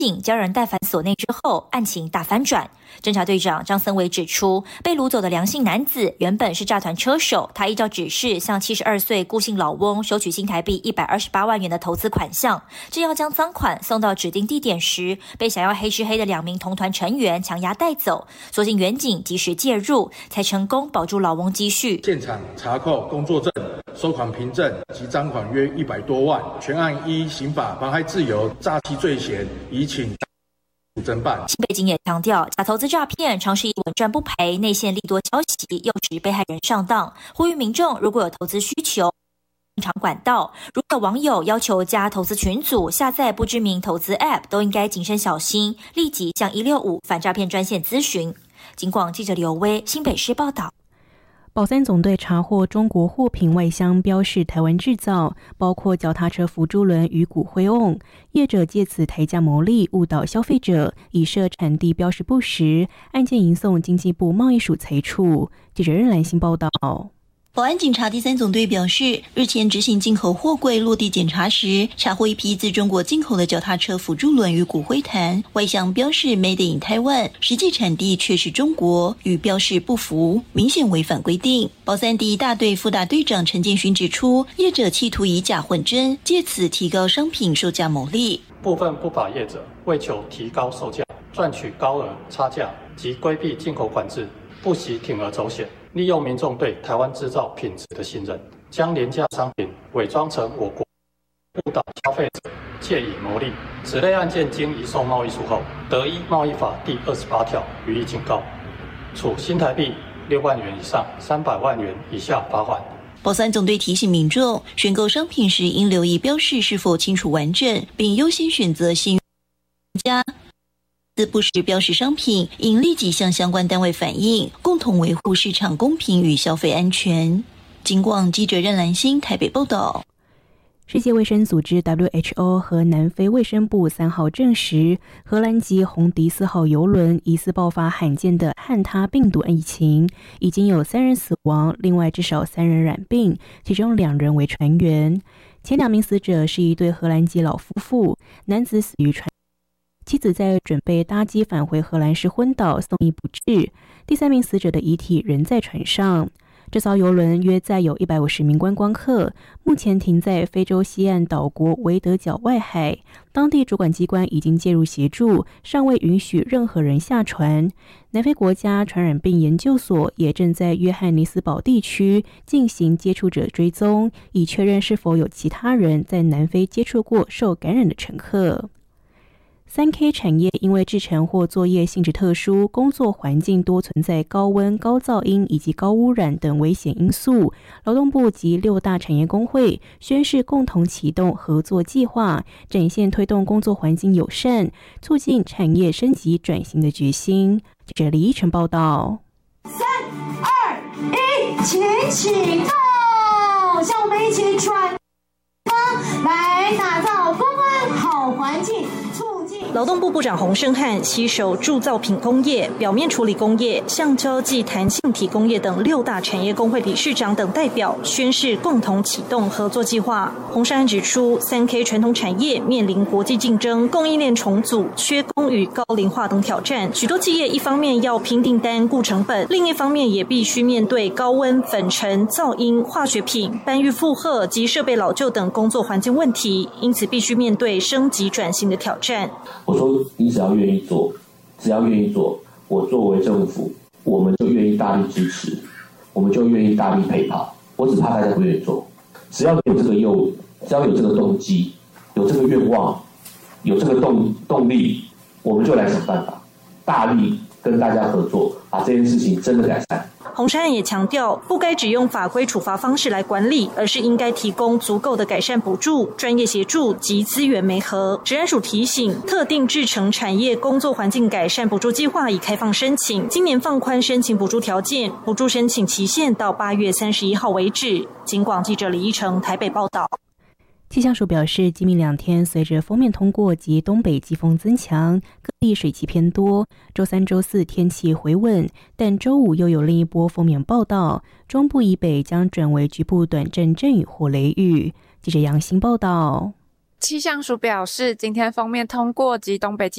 警将人带返所内之后，案情大反转。侦查队长张森伟指出，被掳走的梁姓男子原本是诈团车手，他依照指示向72岁顾姓老翁收取新台币128万元的投资款项，正要将赃款送到指定地点时，被想要黑吃黑的2名同团成员强压带走。所幸远警及时介入，才成功保住老翁积蓄。 现场查扣工作证、收款凭证及赃款约100多万，全案依刑法妨害自由、诈欺罪嫌，已请侦办。 新北警也强调，假投资诈骗常是以稳赚不赔、内线利多消息诱使被害人上当，呼吁民众如果有投资需求，正常管道。如果网友要求加投资群组、下载不知名投资 App， 都应该谨慎小心，立即向165反诈骗专线咨询。警广记者刘威新北市报道。 保三总队查获中国货品外箱标示台湾制造，包括脚踏车辅助轮与骨灰瓮，业者借此抬价牟利，误导消费者，以设产地标示不实，案件移送经济部贸易署裁处。记者任兰心报道。 保安警察第3总队表示，日前执行进口货柜落地检查时，查获一批自中国进口的脚踏车辅助轮与骨灰坛，外箱标示 Made in Taiwan， 实际产地却是中国，与标示不符，明显违反规定。保三第1大队副大队长陈建勋指出，业者企图以假混真，借此提高商品售价牟利。 部分不法业者为求提高售价，赚取高额差价及规避进口管制，不惜铤而走险，利用民众对台湾制造品质的信任，将廉价商品伪装成我国，误导消费者，借以牟利。此类案件经移送贸易署后，得依贸易法第28条予以警告，处新台币6万元以上300万元以下罚款。 保三总队提醒民众，选购商品时应留意标示是否清楚完整，并优先选择信誉家。不实标示商品，应立即向相关单位反映，共同维护市场公平与消费安全。警广记者任兰心台北报道。 世界卫生组织 WHO 和南非卫生部3号证实，荷兰籍红迪4号邮轮疑似爆发罕见的汉他病毒疫情，已经有3人死亡，另外至少3人染病，其中2人为船员。前2名死者是一对荷兰籍老夫妇，男子死于船，妻子在准备搭机返回荷兰时昏倒，送医不治。第3名死者的遗体仍在船上。这艘邮轮约载有150名观光客，目前停在非洲西岸岛国维德角外海，当地主管机关已经介入协助，尚未允许任何人下船。南非国家传染病研究所也正在约翰尼斯堡地区进行接触者追踪，以确认是否有其他人在南非接触过受感染的乘客。3K 产业因为制程或作业性质特殊，工作环境多存在高温、高噪音以及高污染等危险因素。劳动部及6大产业工会宣誓共同启动合作计划，展现推动工作环境友善、促进产业升级转型的决心。记者李依晨报道。 3、2、1，请启动！向我们一起转来打造公安好环境。 劳动部部长洪胜汉携手铸造品工业、表面处理工业、橡胶及弹性体工业等6大产业工会理事长等代表宣誓共同启动合作计划。洪胜汉指出， 3K 传统产业面临国际竞争、供应链重组、缺工与高龄化等挑战，许多企业一方面要拼订单、顾成本，另一方面也必须面对高温、粉尘、噪音、化学品、搬运负荷及设备老旧等工作环境问题，因此必须面对升级转型的挑战。 我说你只要愿意做，我作为政府，我们就愿意大力支持，我们就愿意大力陪跑。我只怕大家不愿意做，只要有这个动机，有这个愿望，有这个动力，我们就来想办法，大力跟大家合作，把这件事情真的改善。 洪胜汉也强调，不该只用法规处罚方式来管理，而是应该提供足够的改善补助、专业协助及资源媒合。职安署提醒，特定制程产业工作环境改善补助计划已开放申请，今年放宽申请补助条件，补助申请期限到8月31号为止。警广记者李依成台北报道。 气象署表示，今明2天随着锋面通过及东北季风增强，各地水汽偏多。周3、周4天气回稳，但周5又有另一波锋面报道，中部以北将转为局部短阵阵雨或雷雨。记者杨欣报道。 气象署表示，今天锋面通过及东北季